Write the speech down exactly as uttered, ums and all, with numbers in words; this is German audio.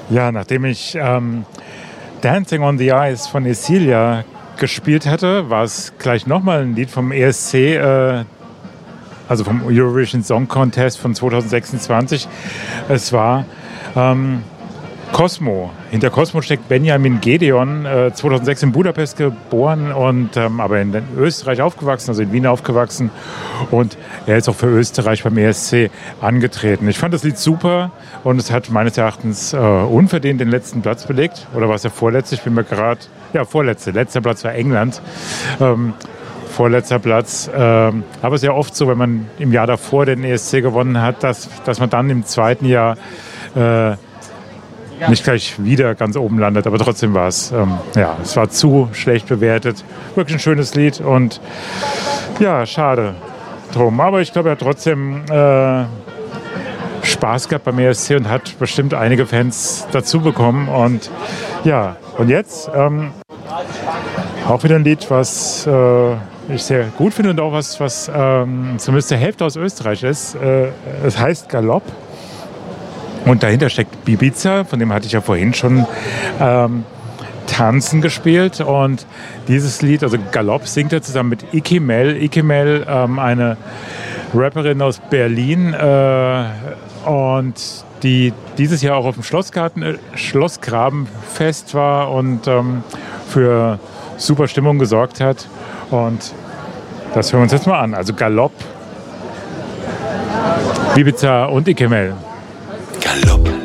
Ja, nachdem ich ähm, Dancing on the Ice von Esilia gespielt hatte, war es gleich nochmal ein Lied vom E S C, äh, also vom Eurovision Song Contest von zwanzig sechsundzwanzig. Es war ähm, Cosmo. Hinter Cosmo steckt Benjamin Gedeon, äh, zweitausendsechs in Budapest geboren und ähm, aber in Österreich aufgewachsen, also in Wien aufgewachsen. Und er ist auch für Österreich beim E S C angetreten. Ich fand das Lied super und es hat meines Erachtens äh, unverdient den letzten Platz belegt. Oder war es der vorletzte? Ich bin mir gerade, ja, vorletzte. Letzter Platz war England. Ähm, vorletzter Platz. Ähm, aber es ist ja oft so, wenn man im Jahr davor den E S C gewonnen hat, dass, dass man dann im zweiten Jahr äh, nicht gleich wieder ganz oben landet, aber trotzdem war es, ähm, ja, es war zu schlecht bewertet. Wirklich ein schönes Lied und ja, schade drum. Aber ich glaube, er hat trotzdem äh, Spaß gehabt beim E S C und hat bestimmt einige Fans dazu bekommen. Und ja, und jetzt ähm, auch wieder ein Lied, was äh, ich sehr gut finde und auch was, was ähm, zumindest der Hälfte aus Österreich ist. Äh, es heißt Galopp. Und dahinter steckt Bibiza, von dem hatte ich ja vorhin schon ähm, Tanzen gespielt. Und dieses Lied, also Galopp, singt er zusammen mit Iki Mel. Iki Mel, ähm, eine Rapperin aus Berlin äh, und die dieses Jahr auch auf dem Schlossgarten, äh, Schlossgrabenfest war und ähm, für super Stimmung gesorgt hat. Und das hören wir uns jetzt mal an. Also Galopp, Bibiza und Iki Mel.